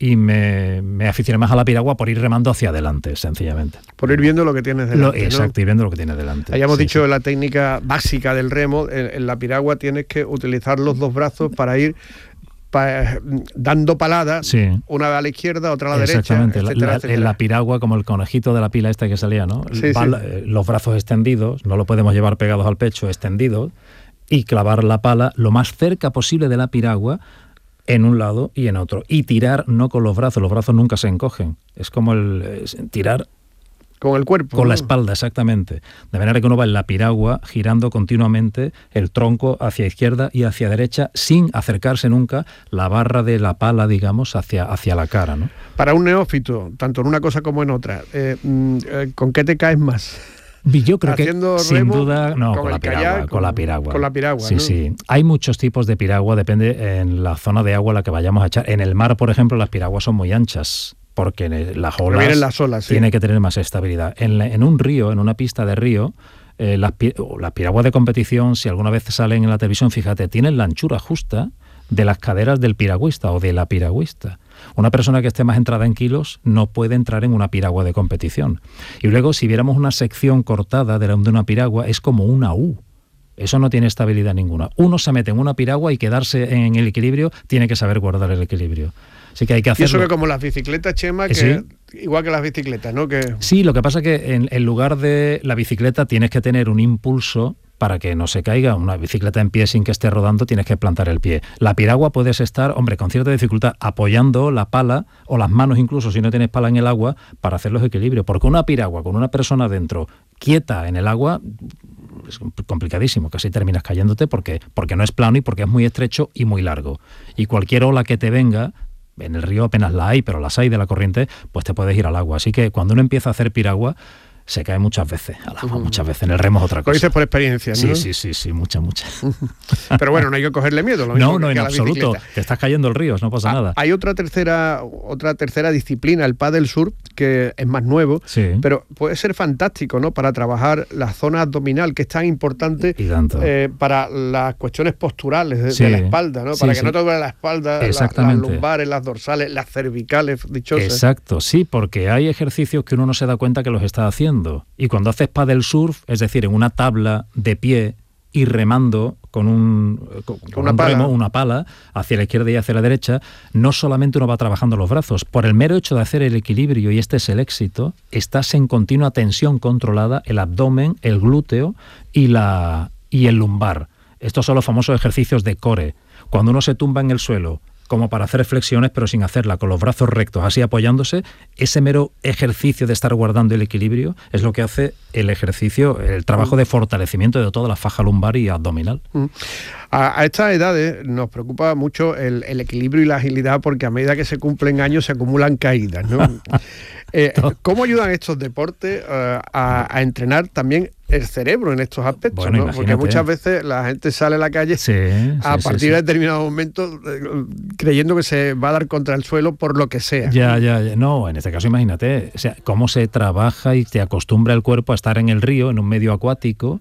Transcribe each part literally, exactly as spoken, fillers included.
y me, me aficioné más a la piragua por ir remando hacia adelante, sencillamente. Por ir viendo lo que tienes delante, lo, Exacto, ¿no? ir viendo lo que tienes delante. Hayamos sí, dicho sí. la técnica básica del remo, en, en la piragua tienes que utilizar los dos brazos para ir pa, dando paladas, sí. una a la izquierda, otra a la derecha, Exactamente, etcétera, la, la, etcétera. en la piragua, como el conejito de la pila esta que salía, ¿no? Sí, Va, sí. Los brazos extendidos, no lo podemos llevar pegados al pecho, extendidos, y clavar la pala lo más cerca posible de la piragua, en un lado y en otro. Y tirar no con los brazos, los brazos nunca se encogen. Es como el es tirar... Con el cuerpo. Con ¿no? la espalda, exactamente. De manera que uno va en la piragua girando continuamente el tronco hacia izquierda y hacia derecha sin acercarse nunca la barra de la pala, digamos, hacia, hacia la cara, ¿no? Para un neófito, tanto en una cosa como en otra, eh, ¿con qué te caes más? Yo creo que Haciendo sin remo, duda no, con con la el piragua, kayak, con con- la piragua. con la piragua, Sí, ¿no? sí. Hay muchos tipos de piragua, depende en la zona de agua a la que vayamos a echar. En el mar, por ejemplo, las piraguas son muy anchas, porque las Pero olas, vienen las olas, sí. tiene que tener más estabilidad. En, la- en un río, en una pista de río, eh, las, pi- o las piraguas de competición, si alguna vez salen en la televisión, fíjate, tienen la anchura justa de las caderas del piragüista o de la piragüista. Una persona que esté más entrada en kilos no puede entrar en una piragua de competición. Y luego, si viéramos una sección cortada de, la, de una piragua, es como una U. Eso no tiene estabilidad ninguna. Uno se mete en una piragua y quedarse en el equilibrio tiene que saber guardar el equilibrio. Así que hay que Y hacerlo. eso que como las bicicletas, Chema, que ¿Sí? igual que las bicicletas, ¿no? Que Sí, lo que pasa es que en, en lugar de la bicicleta tienes que tener un impulso para que no se caiga. Una bicicleta en pie sin que esté rodando tienes que plantar el pie. La piragua puedes estar, hombre, con cierta dificultad, apoyando la pala o las manos incluso si no tienes pala en el agua para hacer los equilibrios. Porque una piragua con una persona dentro quieta en el agua es complicadísimo, casi terminas cayéndote porque, porque no es plano y porque es muy estrecho y muy largo. Y cualquier ola que te venga, en el río apenas la hay, pero las hay de la corriente, pues te puedes ir al agua. Así que cuando uno empieza a hacer piragua, se cae muchas veces al agua, uh-huh. muchas veces. En el remo es otra cosa. Lo dices por experiencia, ¿no? Sí, sí, sí, sí, muchas, muchas. Pero bueno, no hay que cogerle miedo. Lo mismo no, no, que en a la absoluto. bicicleta. Te estás cayendo el río, no pasa ah, nada. Hay otra tercera, otra tercera disciplina, el pádel surf, que es más nuevo, sí. pero puede ser fantástico, ¿no? Para trabajar la zona abdominal, que es tan importante eh, para las cuestiones posturales de, sí. de la espalda, ¿no? Para sí, que sí. no te duele la espalda, la, las lumbares, las dorsales, las cervicales, dichosas. Exacto, sí, porque hay ejercicios que uno no se da cuenta que los está haciendo. Y cuando haces paddle surf, es decir, en una tabla de pie y remando con un, con, con una, un pala. Remo, una pala hacia la izquierda y hacia la derecha, no solamente uno va trabajando los brazos, por el mero hecho de hacer el equilibrio, y este es el éxito, estás en continua tensión controlada el abdomen, el glúteo y, la, y el lumbar. Estos son los famosos ejercicios de core. Cuando uno se tumba en el suelo, como para hacer flexiones, pero sin hacerla, con los brazos rectos, así apoyándose, ese mero ejercicio de estar guardando el equilibrio es lo que hace el ejercicio, el trabajo de fortalecimiento de toda la faja lumbar y abdominal. A, a estas edades nos preocupa mucho el, el equilibrio y la agilidad, porque a medida que se cumplen años se acumulan caídas, ¿no? eh, ¿Cómo ayudan estos deportes uh, a, a entrenar también el cerebro en estos aspectos? Bueno, ¿no? Porque muchas veces la gente sale a la calle sí, a sí, partir sí, de sí. determinados momentos eh, creyendo que se va a dar contra el suelo por lo que sea. Ya, ya, ya. No, en este caso imagínate, o sea, cómo se trabaja y te acostumbra el cuerpo a estar en el río, en un medio acuático,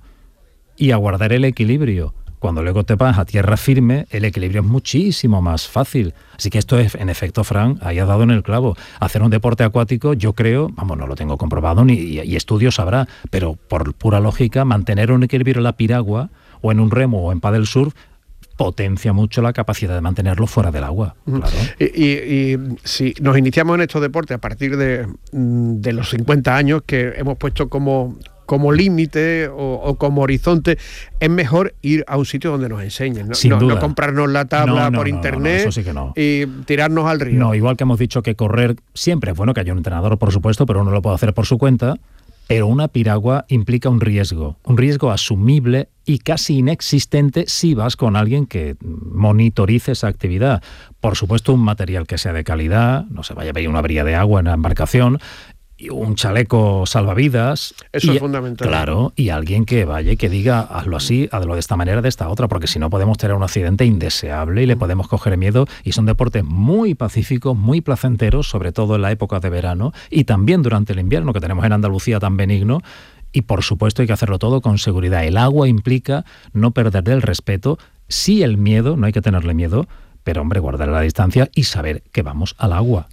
y a guardar el equilibrio. Cuando luego te vas a tierra firme, el equilibrio es muchísimo más fácil. Así que esto es, en efecto, Fran, ahí has dado en el clavo. Hacer un deporte acuático, yo creo, vamos, no lo tengo comprobado, ni y, y estudios habrá, pero por pura lógica, mantener un equilibrio en la piragua, o en un remo, o en paddle surf, potencia mucho la capacidad de mantenerlo fuera del agua. Claro. Y, y, y si nos iniciamos en estos deportes a partir de, de los cincuenta años, que hemos puesto como... como límite o, o como horizonte, es mejor ir a un sitio donde nos enseñen, ¿no? Sin no, duda. no comprarnos la tabla no, no, por no, internet no, no, eso sí que no. y tirarnos al río. No, igual que hemos dicho que correr siempre es bueno, que haya un entrenador, por supuesto, pero uno lo puede hacer por su cuenta, pero una piragua implica un riesgo, un riesgo asumible y casi inexistente si vas con alguien que monitorice esa actividad. Por supuesto, un material que sea de calidad, no se vaya a ver una brilla de agua en la embarcación, y un chaleco salvavidas. Eso y, es fundamental. Claro, y alguien que vaya y que diga, hazlo así, hazlo de esta manera, de esta otra, porque si no podemos tener un accidente indeseable y le podemos coger miedo. Y son deportes muy pacíficos, muy placenteros, sobre todo en la época de verano y también durante el invierno, que tenemos en Andalucía tan benigno. Y por supuesto hay que hacerlo todo con seguridad. El agua implica no perder el respeto, sí el miedo, no hay que tenerle miedo, pero hombre, guardar la distancia y saber que vamos al agua.